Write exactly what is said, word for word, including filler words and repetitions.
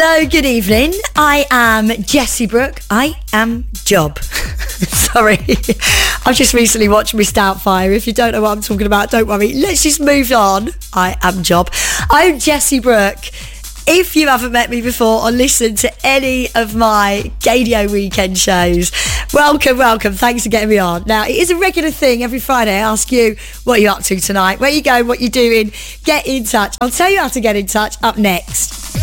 Hello, good evening. I am Jessie Brooke. I am Job. Sorry. I've just recently watched Miss Doubtfire. If you don't know what I'm talking about, don't worry. Let's just move on. I am Job. I'm Jessie Brooke. If you haven't met me before or listened to any of my Gadio weekend shows, welcome, welcome. Thanks for getting me on. Now, it is a regular thing every Friday. I ask you, what are you up to tonight? Where you going? What you doing? Get in touch. I'll tell you how to get in touch up next.